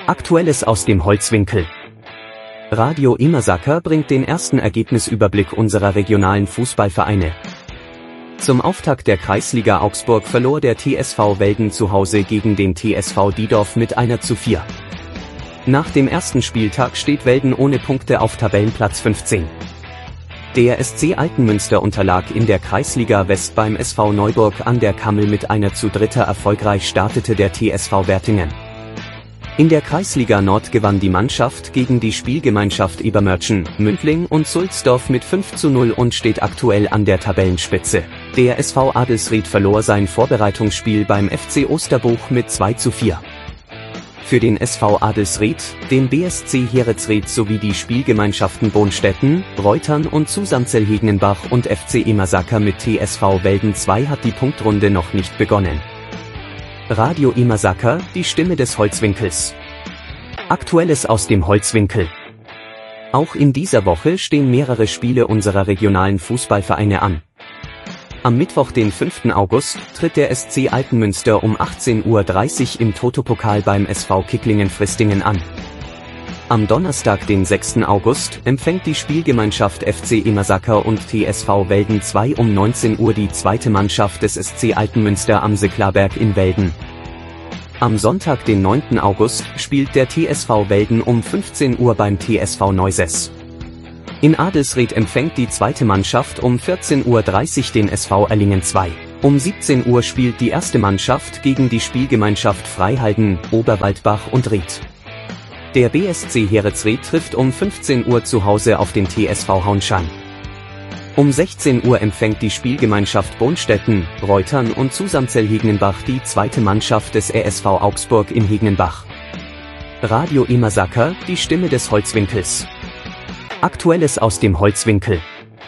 Aktuelles aus dem Holzwinkel. Radio Immersacker bringt den ersten Ergebnisüberblick unserer regionalen Fußballvereine. Zum Auftakt der Kreisliga Augsburg verlor der TSV Velden zu Hause gegen den TSV Diedorf mit 1:4. Nach dem ersten Spieltag steht Velden ohne Punkte auf Tabellenplatz 15. Der SC Altenmünster unterlag in der Kreisliga West beim SV Neuburg an der Kammel mit 1:3. Erfolgreich startete der TSV Wertingen. In der Kreisliga Nord gewann die Mannschaft gegen die Spielgemeinschaft Ebermörtchen, Mündling und Sulzdorf mit 5:0 und steht aktuell an der Tabellenspitze. Der SV Adelsried verlor sein Vorbereitungsspiel beim FC Osterbuch mit 2:4. Für den SV Adelsried, den BSC Heeresried sowie die Spielgemeinschaften Bonstetten, Reutern und Susanzell-Hegenenbach und FC Immersacker mit TSV Velden 2 hat die Punktrunde noch nicht begonnen. Radio Immersacker, die Stimme des Holzwinkels. Aktuelles aus dem Holzwinkel. Auch in dieser Woche stehen mehrere Spiele unserer regionalen Fußballvereine an. Am Mittwoch, den 5. August, tritt der SC Altenmünster um 18:30 Uhr im Toto-Pokal beim SV Kicklingen-Fristingen an. Am Donnerstag, den 6. August, empfängt die Spielgemeinschaft FC Immersacker und TSV Velden 2 um 19 Uhr die zweite Mannschaft des SC Altenmünster am Sicklarberg in Velden. Am Sonntag, den 9. August, spielt der TSV Velden um 15 Uhr beim TSV Neuses. In Adelsried empfängt die zweite Mannschaft um 14:30 Uhr den SV Erlingen 2. Um 17 Uhr spielt die erste Mannschaft gegen die Spielgemeinschaft Freihalden, Oberwaldbach und Ried. Der BSC Heeresried trifft um 15 Uhr zu Hause auf den TSV Hauenstein. Um 16 Uhr empfängt die Spielgemeinschaft Bonstetten, Reutern und Susanzell-Hegenenbach die zweite Mannschaft des RSV Augsburg in Hegenenbach. Radio Immersacker, die Stimme des Holzwinkels. Aktuelles aus dem Holzwinkel.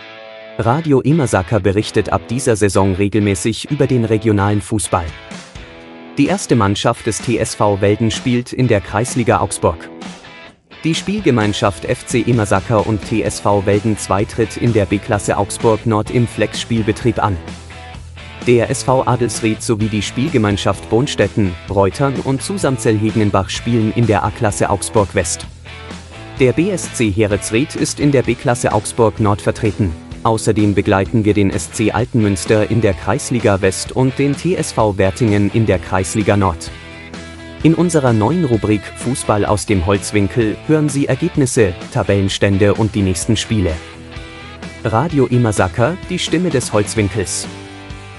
Radio Immersacker berichtet ab dieser Saison regelmäßig über den regionalen Fußball. Die erste Mannschaft des TSV Velden spielt in der Kreisliga Augsburg. Die Spielgemeinschaft FC Immersacker und TSV Velden 2 tritt in der B-Klasse Augsburg Nord im Flex-Spielbetrieb an. Der SV Adelsried sowie die Spielgemeinschaft Bonstetten, Reutern und Susanzell-Hegenenbach spielen in der A-Klasse Augsburg West. Der BSC Heeresried ist in der B-Klasse Augsburg Nord vertreten. Außerdem begleiten wir den SC Altenmünster in der Kreisliga West und den TSV Wertingen in der Kreisliga Nord. In unserer neuen Rubrik Fußball aus dem Holzwinkel hören Sie Ergebnisse, Tabellenstände und die nächsten Spiele. Radio Immersacker, die Stimme des Holzwinkels.